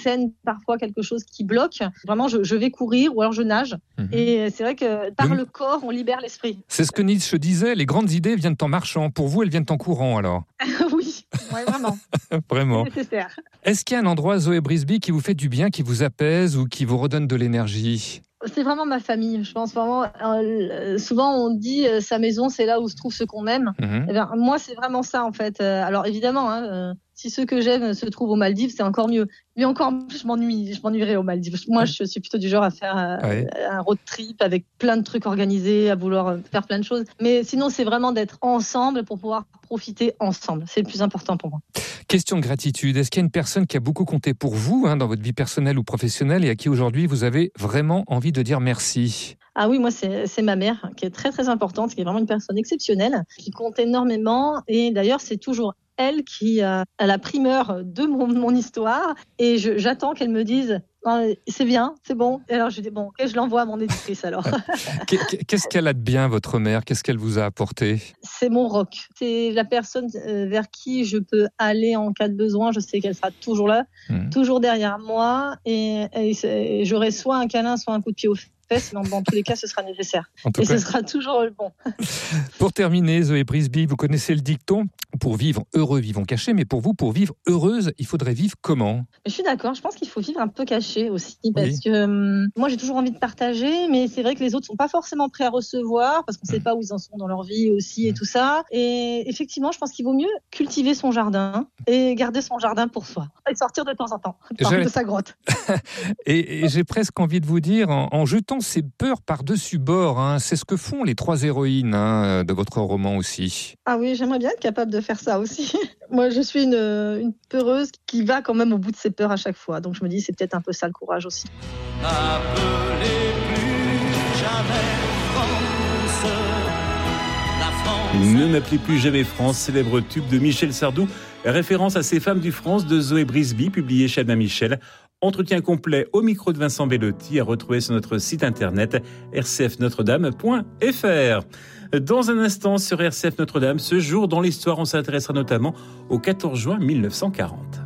saigne parfois quelque chose qui bloque, vraiment je vais courir ou alors je nage. Et c'est vrai que par le corps, on libère l'esprit. C'est ce que Nietzsche disait, les grandes idées viennent en marchant. Pour vous, elles viennent en courant alors? Oui, vraiment. Vraiment. C'est nécessaire. Est-ce qu'il y a un endroit, Zoé Brisby, qui vous fait du bien, qui vous apaise ou qui vous redonne de l'énergie? C'est vraiment ma famille, je pense vraiment. Souvent on dit sa maison, c'est là où se trouve ce qu'on aime. Eh bien, moi c'est vraiment ça en fait. Alors évidemment, si ceux que j'aime se trouvent aux Maldives, c'est encore mieux. Mais encore plus, je m'ennuierais aux Maldives. Moi, je suis plutôt du genre à faire un road trip avec plein de trucs organisés, à vouloir faire plein de choses. Mais sinon, c'est vraiment d'être ensemble pour pouvoir profiter ensemble. C'est le plus important pour moi. Question de gratitude. Est-ce qu'il y a une personne qui a beaucoup compté pour vous, dans votre vie personnelle ou professionnelle, et à qui aujourd'hui vous avez vraiment envie de dire merci? Ah oui, moi, c'est ma mère, qui est très, très importante, qui est vraiment une personne exceptionnelle, qui compte énormément. Et d'ailleurs, c'est toujours elle qui a la primeur de mon histoire. Et j'attends qu'elle me dise « c'est bien, c'est bon ». Et alors, je dis « bon, ok, je l'envoie à mon éditrice alors ». Qu'est-ce qu'elle a de bien, votre mère? Qu'est-ce qu'elle vous a apporté? C'est mon rock. C'est la personne vers qui je peux aller en cas de besoin. Je sais qu'elle sera toujours là, toujours derrière moi. Et j'aurai soit un câlin, soit un coup de pied aux fesses. Mais dans tous les cas, ce sera nécessaire. Ce sera toujours le bon. Pour terminer, Zoé Brisby, vous connaissez le dicton? Pour vivre heureux, vivons cachés. Mais pour vous, pour vivre heureuse, il faudrait vivre comment? Je suis d'accord. Je pense qu'il faut vivre un peu caché aussi. Parce que moi, j'ai toujours envie de partager. Mais c'est vrai que les autres ne sont pas forcément prêts à recevoir. Parce qu'on ne sait pas où ils en sont dans leur vie aussi et tout ça. Et effectivement, je pense qu'il vaut mieux cultiver son jardin et garder son jardin pour soi. Et sortir de temps en temps de sa grotte. Et j'ai presque envie de vous dire, en jetant ses peurs par-dessus bord, c'est ce que font les 3 héroïnes de votre roman aussi. Ah oui, j'aimerais bien être capable de faire ça aussi. Moi, je suis une peureuse qui va quand même au bout de ses peurs à chaque fois. Donc je me dis, c'est peut-être un peu ça le courage aussi. N'appelez plus jamais France, la France. Ne m'appelez plus jamais France, célèbre tube de Michel Sardou, référence à ces femmes du France de Zoé Brisby, publié chez Albin Michel. Entretien complet au micro de Vincent Bellotti à retrouver sur notre site internet rcfnotredame.fr. Dans un instant sur RCF Notre-Dame, ce jour dans l'histoire, on s'intéressera notamment au 14 juin 1940.